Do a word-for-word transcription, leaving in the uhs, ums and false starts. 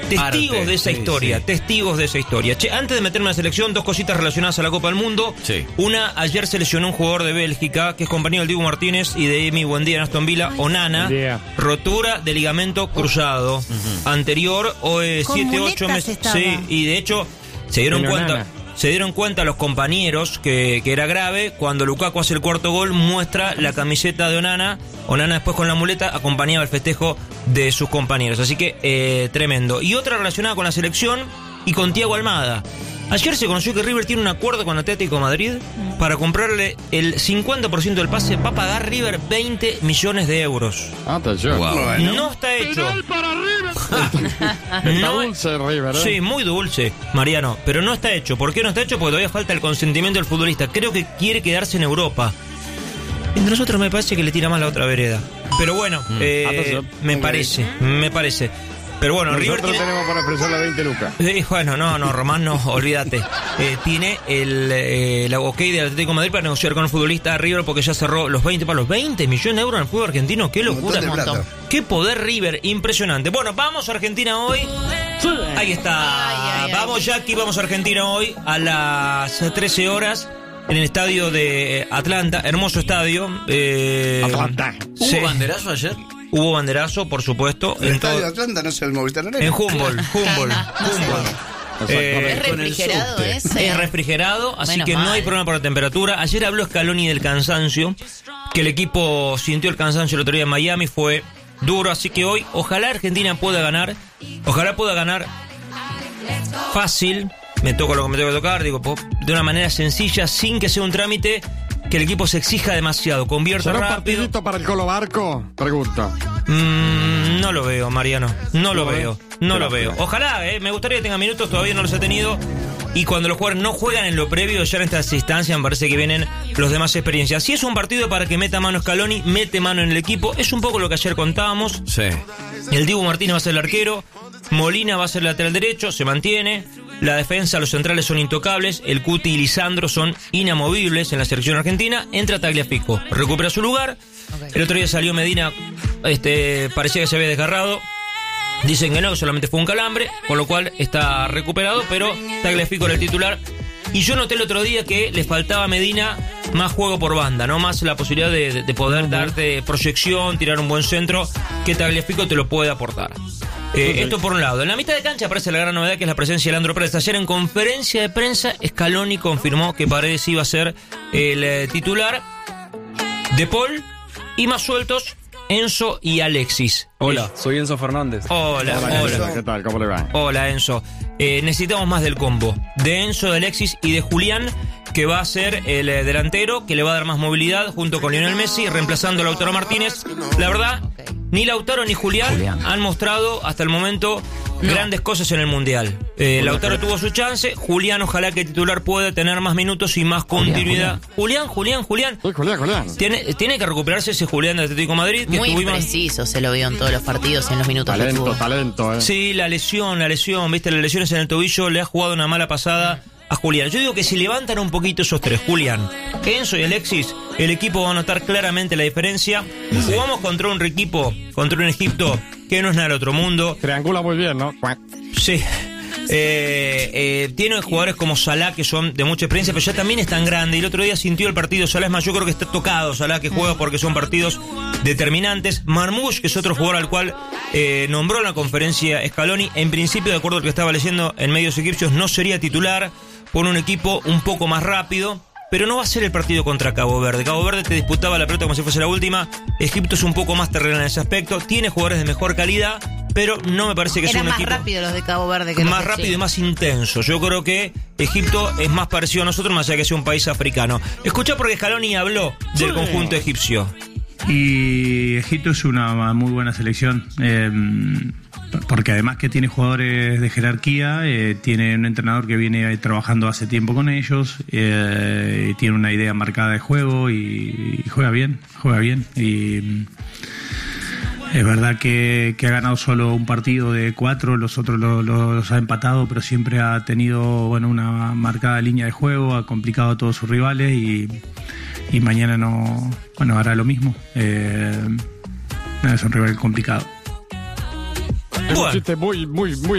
testigos Arte, de esa sí, historia, sí. testigos de esa historia. Che, antes de meterme en la selección, dos cositas relacionadas a la Copa del Mundo. Sí. Una, ayer se lesionó un jugador de Bélgica, que es compañero del Dibu Martínez y de Emi Buendía en Aston Villa, Onana. Rotura de ligamento cruzado. Uh-huh. Anterior, o eh, siete, ocho meses. Sí, y de hecho, se dieron Pero cuenta... Onana. Se dieron cuenta los compañeros que, que era grave. Cuando Lukaku hace el cuarto gol, muestra la camiseta de Onana. Onana después con la muleta acompañaba el festejo de sus compañeros. Así que eh, tremendo. Y otra relacionada con la selección y con Thiago Almada. Ayer se conoció que River tiene un acuerdo con Atlético de Madrid para comprarle el cincuenta por ciento del pase. Va a pagar River veinte millones de euros. Atención. Wow. Bueno. No está hecho. Está No, dulce River, ¿eh? sí, muy dulce, Mariano. Pero no está hecho. ¿Por qué no está hecho? Porque todavía falta el consentimiento del futbolista. Creo que quiere quedarse en Europa. Entre nosotros me parece que le tira más la otra vereda. Pero bueno, Mm. eh, Atención. me Ok. parece, me parece. Pero bueno, River Nosotros tiene... tenemos para expresarle veinte lucas. Sí, bueno, no, no, Román, no, olvídate. Eh, tiene el, eh, la ok del Atlético de Madrid para negociar con el futbolista River porque ya cerró los veinte palos. veinte millones de euros en el fútbol argentino, qué locura. Un montón de plata. Qué poder River, impresionante. Bueno, vamos a Argentina hoy. Ahí está. Ay, ay, ay. Vamos, Jackie, vamos a Argentina hoy a las trece horas en el estadio de Atlanta. Hermoso estadio. Eh, Atlanta. ¿Hubo sí. banderazo ayer? Hubo banderazo, por supuesto. El en estadio todo- de Atlanta no es el Movistar Arena. en Humboldt, Humboldt, No sé. Humboldt. Eh, ¿Es refrigerado Con el ese? Es refrigerado, así Menos que no mal. hay problema por la temperatura. Ayer habló Scaloni del cansancio, que el equipo sintió el cansancio el otro día en Miami, fue duro, así que hoy ojalá Argentina pueda ganar, ojalá pueda ganar fácil, me toco lo que me tengo que tocar, digo, po- de una manera sencilla, sin que sea un trámite que el equipo se exija demasiado, convierta ¿Será un rápido. partidito para el Colo Barco? Pregunta. Mm, no lo veo, Mariano. No lo No, veo. ¿eh? No Qué lo veo. lástima. Ojalá, eh. Me gustaría que tenga minutos, todavía no los ha tenido. Y cuando los jugadores no juegan en lo previo, ya en estas instancias me parece que vienen los demás experiencias. Si es un partido para que meta mano Scaloni, mete mano en el equipo. Es un poco lo que ayer contábamos. Sí. El Dibu Martínez va a ser el arquero. Molina va a ser el lateral derecho, se mantiene. La defensa, los centrales son intocables. El Cuti y Lisandro son inamovibles en la selección argentina. Entra Tagliafico, recupera su lugar. Ok. El otro día salió Medina, este, parecía que se había desgarrado. Dicen que no, que solamente fue un calambre, con lo cual está recuperado, pero Tagliafico era el titular. Y yo noté el otro día que le faltaba a Medina más juego por banda, ¿no? Más la posibilidad de, de- de poder darte proyección, tirar un buen centro, que Tagliafico te lo puede aportar. Eh, esto por un lado. En la mitad de cancha aparece la gran novedad, que es la presencia de Leandro Paredes. Ayer en conferencia de prensa, Scaloni confirmó que Paredes iba a ser el eh, titular. De Paul y más sueltos, Enzo y Alexis. Hola, soy Enzo Fernández. Hola, Hola, hola. ¿qué tal? ¿Cómo le va? Hola, Enzo. Eh, necesitamos más del combo. De Enzo, de Alexis y de Julián, que va a ser el eh, delantero, que le va a dar más movilidad junto con Lionel Messi, reemplazando a Lautaro Martínez. La verdad, Ok. ni Lautaro ni Julián, Julián. han mostrado hasta el momento grandes cosas en el Mundial. Eh, Lautaro tuvo su chance, Julián ojalá que el titular pueda tener más minutos y más continuidad. Julián, Julián, Julián. Uy, Julián, Julián. Tiene, tiene que recuperarse ese Julián de Atlético de Madrid. Que Muy estuvimos- preciso se lo vio en todos los partidos y en los minutos que Talento, tuvo. talento, ¿eh? Sí, la lesión, la lesión, viste, las lesiones en el tobillo le ha jugado una mala pasada a Julián. Yo digo que si levantan un poquito esos tres, Julián, Enzo y Alexis, el equipo va a notar claramente la diferencia. Jugamos contra un equipo, contra un Egipto que no es nada del otro mundo. Triangula muy bien, ¿no? Sí. Eh, eh, tiene jugadores como Salah que son de mucha experiencia, pero ya también es tan grande. Y el otro día sintió el partido Salah, es más, yo creo que está tocado Salah, que juega porque son partidos determinantes. Marmoush, que es otro jugador al cual eh, nombró en la conferencia Scaloni, en principio, de acuerdo a lo que estaba leyendo en medios egipcios, no sería titular por un equipo un poco más rápido. Pero no va a ser el partido contra Cabo Verde. Cabo Verde te disputaba la pelota como si fuese la última. Egipto es un poco más terrenal en ese aspecto. Tiene jugadores de mejor calidad, pero no me parece que sea Eran un más equipo rápidos los de Cabo Verde que los más de rápido Chile. y más intenso. Yo creo que Egipto es más parecido a nosotros, más allá que sea un país africano. Escuchá porque Scaloni habló del conjunto egipcio. Y Egipto es una muy buena selección, eh, porque además que tiene jugadores de jerarquía, eh, tiene un entrenador que viene trabajando hace tiempo con ellos, eh, y tiene una idea marcada de juego y, y juega bien, juega bien. Y es verdad que, que ha ganado solo un partido de cuatro, los otros lo- lo- los ha empatado, pero siempre ha tenido, bueno, una marcada línea de juego, ha complicado a todos sus rivales y, y mañana no, bueno, hará lo mismo. Eh, es un rival complicado. Es un Bueno. chiste muy, muy, muy